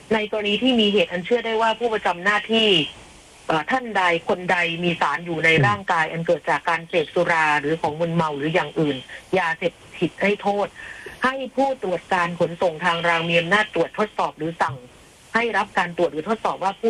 ในกรณีที่มีเหตุอันเชื่อได้ว่าผู้ประจำหน้าที่ท่านใดคนใดมีสารอยู่ในร่างกายอันเกิดจากการเสพสุราหรือของมึนเมาหรืออย่างอื่นยาเสพติดให้โทษให้ผู้ตรวจการขนส่งทางรางมีอำนาจตรวจทดสอบหรือสั่งให้รับการตรวจหรือทดสอบว่า